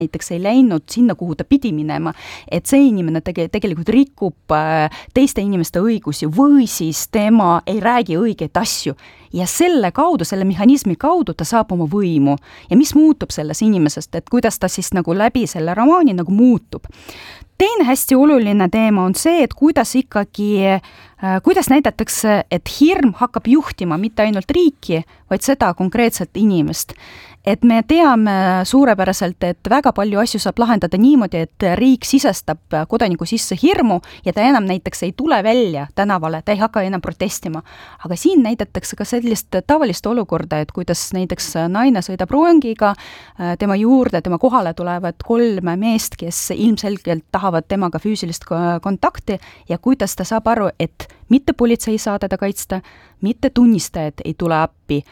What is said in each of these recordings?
näiteks ei läinud sinna, kuhu ta pidi minema, et see inimene tegelikult rikub teiste inimeste õigusi või siis tema ei räägi õigeid asju. Ja selle kaudu, selle mehhanismi kaudu ta saab oma võimu. Ja mis muutub selles inimesest, et kuidas ta siis nagu läbi selle romaani nagu muutub. Teine hästi oluline teema on see, et kuidas näidatakse, et hirm hakkab juhtima mitte ainult riiki, vaid seda konkreetset inimest. Et me teame suurepäraselt, et väga palju asju saab lahendada niimoodi, et riik sisestab kodaniku sisse hirmu ja ta enam näiteks ei tule välja tänavale, ta ei hakka enam protestima. Aga siin näidatakse ka sellist tavalist olukorda, et kuidas näiteks naine sõidab rongiga, tema juurde, tema kohale tulevad 3 meest, kes ilmselgelt tahavad temaga füüsilist kontakti ja kuidas ta saab aru, et mitte politsei ei saa teda kaitsta, mitte tunnistajad ei tule appi,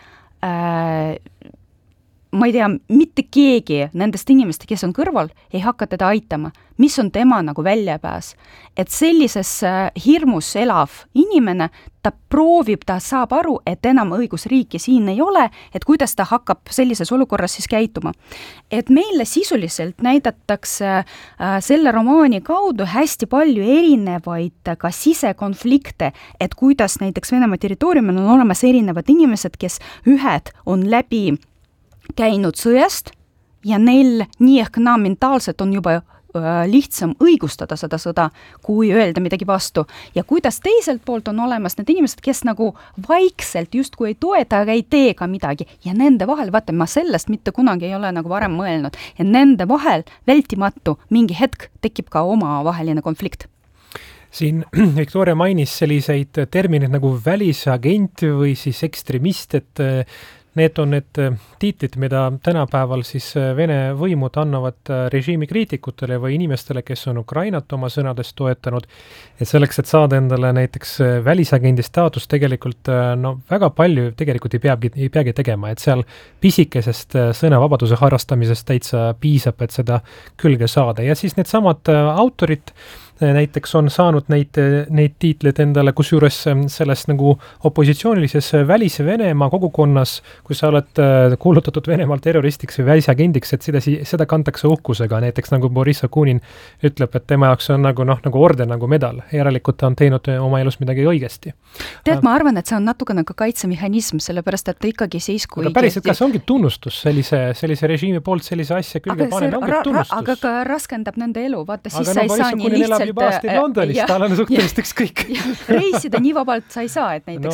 ma ei tea, mitte keegi nendest inimest, kes on kõrval, ei hakka teda aitama. Mis on tema nagu väljapääs? Et sellises hirmus elav inimene, ta proovib, ta saab aru, et enam õigusriiki siin ei ole, et kuidas ta hakkab sellises olukorras siis käituma. Et meile sisuliselt näidatakse selle romaani kaudu hästi palju erinevaid ka sisekonflikte, et kuidas näiteks Venemaa territooriumil on olemas erinevad inimesed, kes ühed on läbi käinud sõjast ja neil nii ehk naa mentaalselt on juba lihtsam õigustada seda sõda, kui öelda midagi vastu. Ja kuidas teiselt poolt on olemas need inimesed, kes nagu vaikselt justkui ei toeta, aga ei tee ka midagi. Ja nende vahel, vaata, ma sellest mitte kunagi ei ole nagu varem mõelnud. Ja nende vahel vältimatu mingi hetk tekib ka omavaheline konflikt. Siin Viktoria mainis selliseid termineid nagu välisagent või siis ekstremist, et need on need tiitlid, mida tänapäeval siis Vene võimud annavad režiimi kriitikutele või inimestele, kes on Ukrainat oma sõnadest toetanud. Et selleks, et saada endale näiteks välisagendi staatus tegelikult väga palju tegelikult ei peagi tegema, et seal pisikesest sõnavabaduse harrastamisest täitsa piisab, et seda külge saada. Ja siis need samad autorid näiteks on saanud neid tiitleid endale, kusjuures selles nagu opositsioonilises Välis-Venemaa kogukonnas, kui sa oled kuulutatud Venemaal terroristiks või välisagendiks, et seda kantakse uhkusega, näiteks nagu Boris Akunin ütleb, et tema jaoks on nagu orden, nagu medal, järelikult ta on teinud oma elus midagi õigesti. Tead, ma arvan, et see on natuke nagu kaitsemehhanism, sellepärast, et ikkagi siis, kui... Aga päriselt, kas ongi tunnustus sellise režiimi poolt sellise asja külge panema, ongi tunnustus? Aga ka raskendab nende elu, vaata, siis sa ei saa nii lihtsalt juba aastaid Londonis, tal on suhtelist ükskõik. Reisida nii vabalt sa ei saa, et näiteks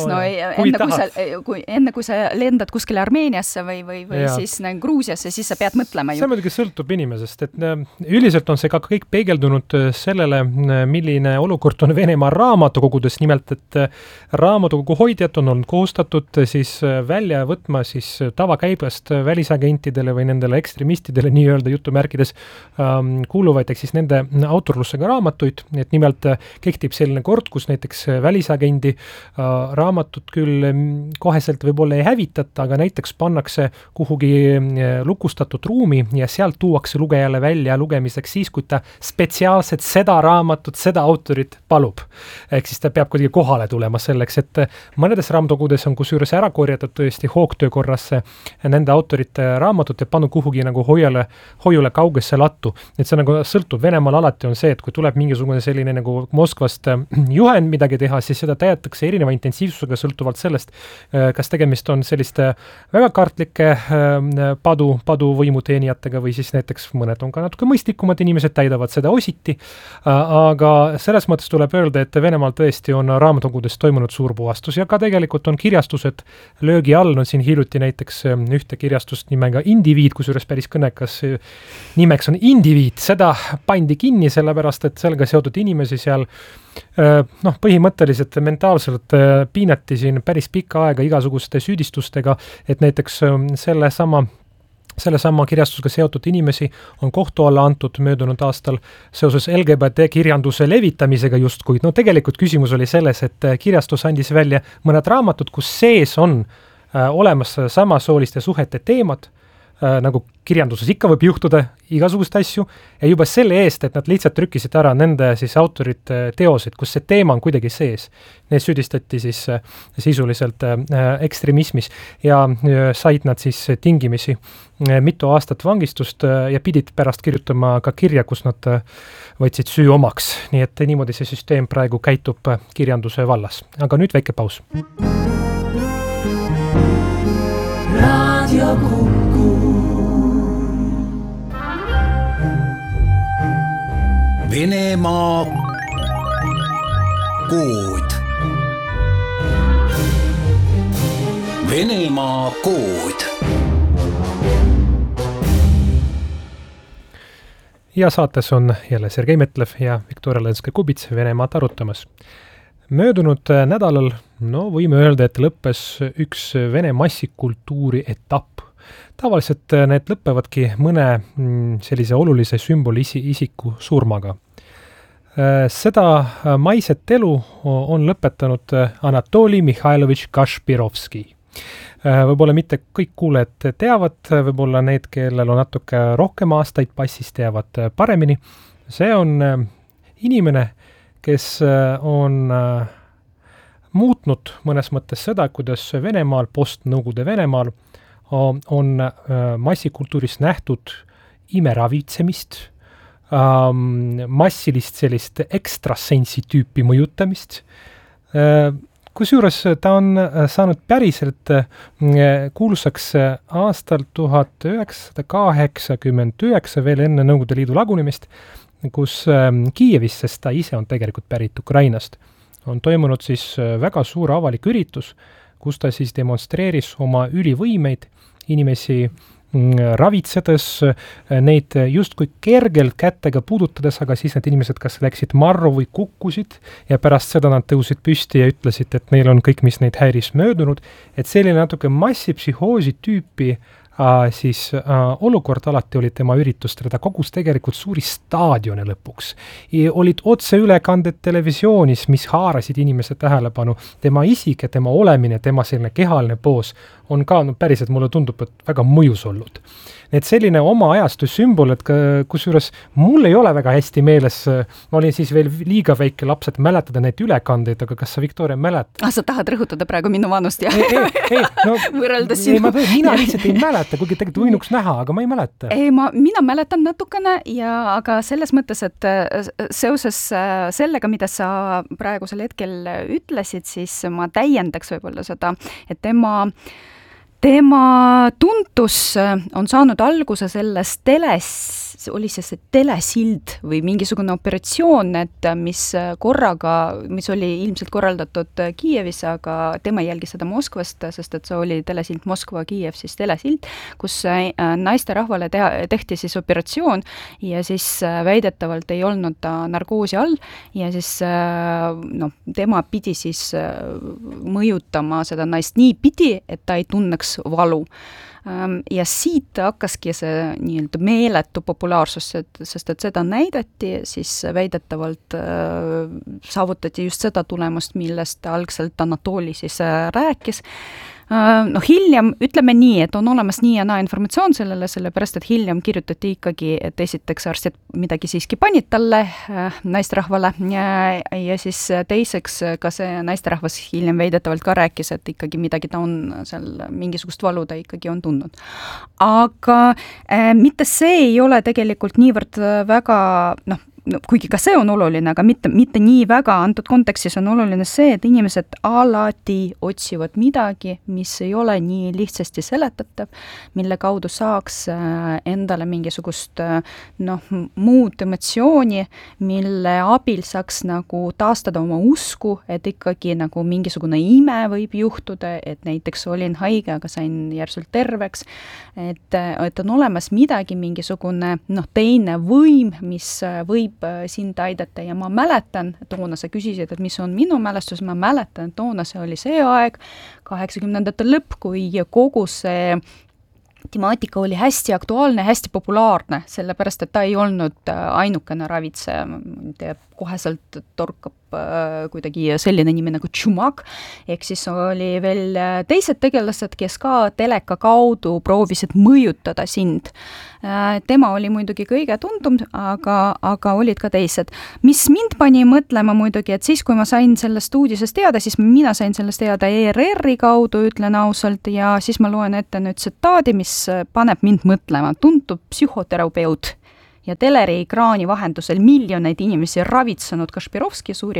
enne kui sa lendad kuskile Armeeniasse või siis Gruusiasse, siis sa pead mõtlema ju. See muidugi sõltub inimesest, et üldiselt on see ka kõik peegeldunud sellele, milline olukord on Venemaa raamatukogudes, nimelt, et raamatukogu hoidjad on olnud kohustatud siis välja võtma siis tavakäibest välisagentidele või nendele ekstremistidele nii-öelda jutumärkides kuuluvaid, ehk siis nende autorlusega raamatuid, et nimelt kehtib selline kord, kus näiteks välisagendi raamatut küll koheselt võib-olla ei hävitata, aga näiteks pannakse kuhugi lukustatud ruumi ja sealt tuuakse lugejale välja lugemiseks siis, kui ta spetsiaalselt seda raamatut, seda autorit palub. Ehk siis ta peab kuidagi kohale tulema selleks, et mõnedes raamatukogudes on kusjuures ära korjatud tõesti hoogtöö korras nende autorite raamatut ja pannud kuhugi nagu hoiule kaugesse lattu. Et see nagu sõltub. Venemaal alati on see, et kui tuleb mingisugune selline nagu Moskvast juhend midagi teha, siis seda täidetakse erineva intensiivsusega sõltuvalt sellest, kas tegemist on selliste väga kartlike padu võimuteenijatega või siis näiteks mõned on ka natuke mõistlikumad inimesed, täidavad seda ositi, aga selles mõttes tuleb öelda, et Venemaal tõesti on raamatukogudes toimunud suur puhastus ja ka tegelikult on kirjastused löögi all, siin hiljuti näiteks ühte kirjastust nimega Indiviid, kusjuures päris kõnekas nimeks on Indiviid, seda pandi kinni sellepärast, et sellega seotud inimesi seal põhimõtteliselt mentaalselt piinati siin päris pikka aega igasuguste süüdistustega, et näiteks sellesama kirjastusega seotud inimesi on kohtu alla antud möödunud aastal seoses LGBT kirjanduse levitamisega justkui. Tegelikult küsimus oli selles, et kirjastus andis välja mõned raamatud, kus sees on olemas samasooliste suhete teemad, nagu kirjanduses ikka võib juhtuda igasugust asju, ja juba selle eest, et nad lihtsalt trükkisid ära nende siis autorite teosed, kus see teema on kuidagi sees. Need süüdistati siis sisuliselt ekstremismis ja said nad siis tingimisi mitu aastat vangistust ja pidid pärast kirjutama ka kirja, kus nad võtsid süü omaks. Nii et niimoodi see süsteem praegu käitub kirjanduse vallas. Aga nüüd väike paus. Radio Kuku. Venemaa kood. Venemaa kood. Ja saates on jälle Sergei Metlev ja Viktoria Lenska-Kubits Venemaad arutamas. Möödunud nädalal, võime öelda, et lõppes üks Vene massikultuuri etapp. Tavaliselt need lõppevadki mõne sellise olulise sümboli isiku surmaga. Seda maiset elu on lõpetanud Anatoli Mihhailovitš Kašpirovski. Võib-olla mitte kõik kuulajad teavad, võib-olla need, kellel on natuke rohkem aastaid passis, teavad paremini. See on inimene, kes on muutnud mõnes mõttes seda, kuidas Venemaal, postnõukogude Venemaal on massikultuuris nähtud imeravitsemist, massilist sellist ekstrasensi tüüpi mõjutamist. Kusjuures ta on saanud päriselt kuulsaks aastal 1989 veel enne Nõukogude Liidu lagunemist, kus Kiievis, sest ta ise on tegelikult pärit Ukrainast, on toimunud siis väga suur avalik üritus, kus ta siis demonstreeris oma ülivõimeid, inimesi ravitsedes, neid justkui kergelt kätega puudutades, aga siis need inimesed kas läksid marru või kukkusid ja pärast seda nad tõusid püsti ja ütlesid, et neil on kõik, mis neid häiris möödunud, et selline natuke massipsühhoosi tüüpi olukord alati oli tema üritustel, ta kogus tegelikult suuri staadione lõpuks. Olid otseülekanded televisioonis, mis haarasid inimese tähelepanu, tema isik ja tema olemine, tema selline kehaline poos on ka päriselt, mulle tundub, et väga mõjus olnud. Et selline oma ajastu sümbol, et kusjuures mul ei ole väga hästi meeles, ma olin siis veel liiga väike laps, et mäletada neid ülekandeid, aga kas sa, Viktoria, mäletad? Sa tahad rõhutada praegu minu vanust, jah? Võrreldes sinu. Mina lihtsalt ei mäleta, kuigi tegelikult võinuks näha, aga ma ei mäleta. Mina mäletan natukene, aga selles mõttes, et seoses sellega, mida sa praegusel hetkel ütlesid, siis ma täiendaks võib-olla seda, et tema tuntus on saanud alguse selles oli see telesild või mingisugune operatsioon, et mis oli ilmselt korraldatud Kiievis, aga tema jälgis seda Moskvast, sest et see oli telesild Moskva-Kiiev, siis telesild, kus naisterahvale tehti siis operatsioon ja siis väidetavalt ei olnud ta narkoosi all ja siis tema pidi siis mõjutama seda naist nii pidi, et ta ei tunneks valu. Ja siit hakkaski see nii-öelda meeletu populaarsus, sest et seda näidati, siis väidetavalt saavutati just seda tulemust, millest algselt Anatoli siis rääkis. Hiljem, ütleme nii, et on olemas nii ja naa informatsioon sellele, sellepärast, et hiljem kirjutati ikkagi, et esiteks arstid midagi siiski panid talle, naisterahvale, ja siis teiseks ka see naisterahvas hiljem väidetavalt ka rääkis, et ikkagi midagi ta on seal, mingisugust valu ta ikkagi on tundnud. Aga mitte see ei ole tegelikult niivõrd väga, kuigi ka see on oluline, aga mitte nii väga antud kontekstis on oluline see, et inimesed alati otsivad midagi, mis ei ole nii lihtsasti seletatav, mille kaudu saaks endale mingisugust muud emotsiooni, mille abil saaks nagu taastada oma usku, et ikkagi nagu mingisugune ime võib juhtuda, et näiteks olin haige, aga sain järsult terveks, et on olemas midagi, mingisugune teine võim, mis võib sind aidata ja ma mäletan, toona sa küsisid, et mis on minu mälestus, ma mäletan, et toona see oli see aeg, 80-ndate lõpp, kui kogu see temaatika oli hästi aktuaalne, hästi populaarne, sellepärast, et ta ei olnud ainukene ravitseja, koheselt torkab kuidagi selline nimi nagu Tšumak, ehk siis oli veel teised tegelased, kes ka teleka kaudu proovisid mõjutada sind. Tema oli muidugi kõige tundum, aga olid ka teised. Mis mind pani mõtlema muidugi, et siis, kui ma sain sellest uudisest teada, siis mina sain sellest teada ERR-i kaudu, ütlen ausalt, ja siis ma loen ette nüüd tsitaadi, mis paneb mind mõtlema. Tuntub psühhoterapeut ja teleri ekraani vahendusel miljoneid inimesi ravitsenud Kašpirovski suri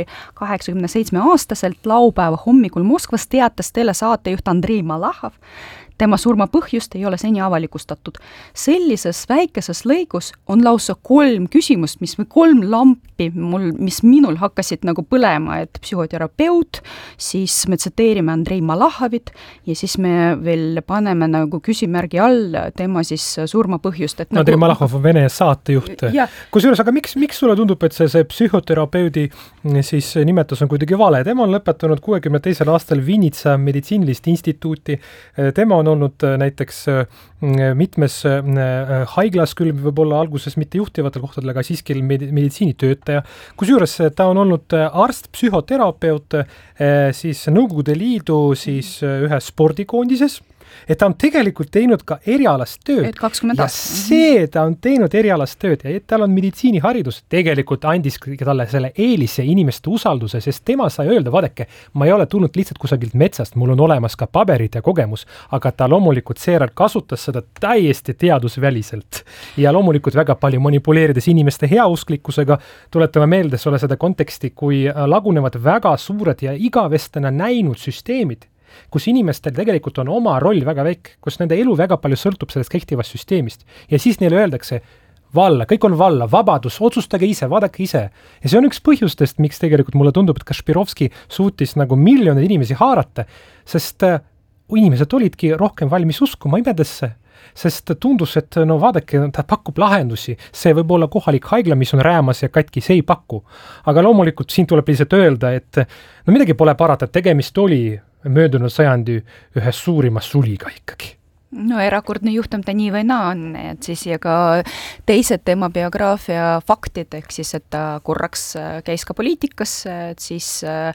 87-aastaselt laupäeva hommikul Moskvas, teatas telesaatejuht Andrei Malahov. Tema surma põhjust ei ole seni avalikustatud. Sellises väikeses lõigus on lausa 3 küsimust, 3 lampi, mis minul hakkasid nagu põlema, et psühhoterapeut, siis me tsiteerime Andrei Malahovit ja siis me veel paneme nagu küsimärgi all tema siis surma põhjust. Et Andrei Malahov on Vene saatejuht. Kusjuures, aga miks sulle tundub, et see psühhoterapeudi siis nimetus on kuidagi vale? Tema on lõpetanud 62. aastal Vinitsa meditsiinilist instituuti. Tema on olnud näiteks mitmes haiglas, küll võib-olla alguses mitte juhtivatel kohtadel, aga siiski meditsiinitöötaja. Kusjuures ta on olnud arst, psühhoterapeut siis Nõukogude Liidu siis ühes spordikoondises, et ta on tegelikult teinud ka erialast tööd. Ja see ta on teinud erialast tööd ja tal on meditsiiniharidus. Tegelikult andis talle selle eelise inimeste usalduse, sest tema sai öelda, vaadake, ma ei ole tulnud lihtsalt kusagilt metsast, mul on olemas ka paberid ja kogemus, aga ta loomulikult seejärel kasutas seda täiesti teadusväliselt. Ja loomulikult väga palju manipuleerides inimeste heausklikkusega, tuletame meelde sulle seda konteksti, kui lagunevad väga suured ja igavestena näinud süsteemid, kus inimestel tegelikult on oma roll väga väike, kus nende elu väga palju sõltub sellest kehtivast süsteemist. Ja siis neile öeldakse, valla, kõik on valla, vabadus, otsustage ise, vaadake ise. Ja see on üks põhjustest, miks tegelikult mulle tundub, et Kašpirovski suutis nagu miljoneid inimesi haarata, sest inimesed olidki rohkem valmis uskuma imedesse. Sest tundus, et no vaadake, ta pakub lahendusi, see võib olla kohalik haigla, mis on räämas ja katki, see ei paku. Aga loomulikult siin tuleb lihtsalt öelda, et no midagi pole parata, tegemist oli möödunud sajandi ühe suurima suliga ikkagi. No erakordne juhtum ta nii või naa on, et siis ja ka teised tema biograafia faktid, ehk siis, et ta korraks käis ka poliitikas, et siis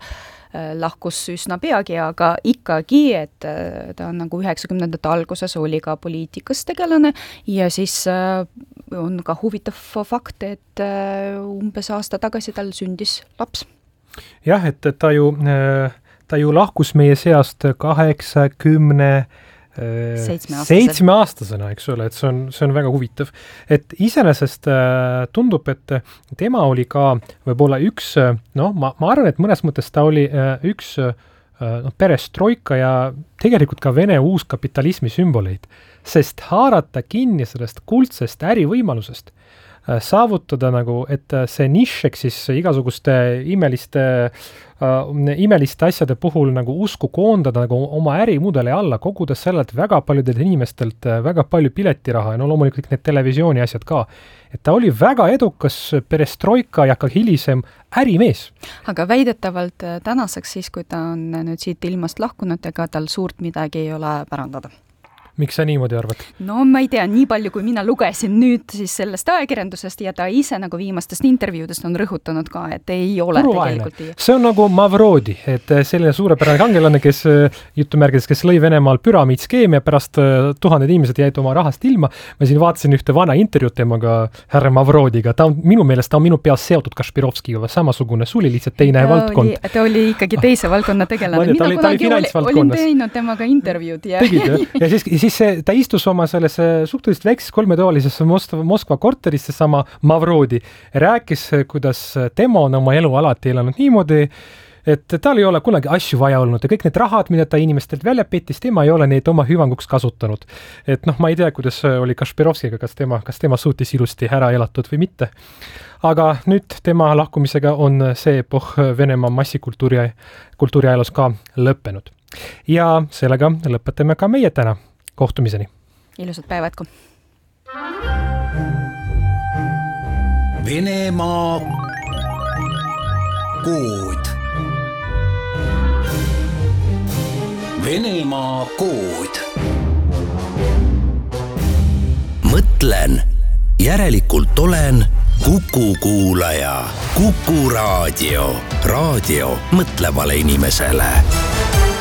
lahkus üsna peagi, aga ikkagi, et ta on nagu 90. alguses oli ka poliitikas tegelane ja siis on ka huvitav fakt, et umbes aasta tagasi tal sündis laps. Jah, et ta ju lahkus meie seast 87-aastasena, eks ole, et see on väga huvitav. Et iseenesest tundub, et tema oli ka võib-olla üks, ma arvan, et mõnes mõttes ta oli üks perestroika ja tegelikult ka Vene uuskapitalismi sümboleid, sest haarata kinni sellest kuldsest ärivõimalusest, saavutada nagu, et see nišš, eks siis igasuguste imeliste asjade puhul nagu usku koondada nagu oma ärimudeli alla, kogudes sellelt väga paljudelt inimestelt väga palju piletiraha ja no loomulikult kõik need televisiooni asjad ka. Et ta oli väga edukas perestroika ja ka hilisem ärimees. Aga väidetavalt tänaseks siis, kui ta on nüüd siit ilmast lahkunud, ega tal suurt midagi ei ole pärandada. Miks sa niimoodi arvad? No ma ei tea, nii palju kui mina lugesin nüüd siis sellest ajakirjandusest ja ta ise nagu viimastest intervjuudest on rõhutanud ka, et ei ole tegelikult. See on nagu Mavrodi, et selline suurepärane kangelane, kes jutumärgides, kes lõi Venemaal püramiidskeemi ja pärast 1000 inimesed jäid oma rahast ilma. Ma siin vaatasin ühte vana intervjuud temaga härra Mavrodiga. Ta on minu meelest, ta on minu peas seotud Kašpirovskiga, samasugune suli, lihtsalt teine valdkond. Ta oli ikkagi teise valdkonna tegelane. Mina kunagi olin teinud temaga intervjuud. Ja siis ta istus oma selles suhteliselt väikses 3-toalises Moskva korteris, see sama Mavrodi, rääkis, kuidas tema on oma elu alati elanud niimoodi, et tal ei ole kunagi asju vaja olnud ja kõik need rahad, mida ta inimestelt välja pettis, tema ei ole neid oma hüvanguks kasutanud. Et ma ei tea, kuidas oli Kašpirovskiga, kas tema suutis ilusti ära elatud või mitte. Aga nüüd tema lahkumisega on see epoh Venemaa massikultuuri ajalus ka lõppenud. Ja sellega lõpetame ka meie täna. Kohtumiseni. Ilusat päeva jätku. Venemaa kood. Venemaa kood. mõtlen, järelikult olen Kuku kuulaja. Kuku raadio. Raadio mõtlevale inimesele.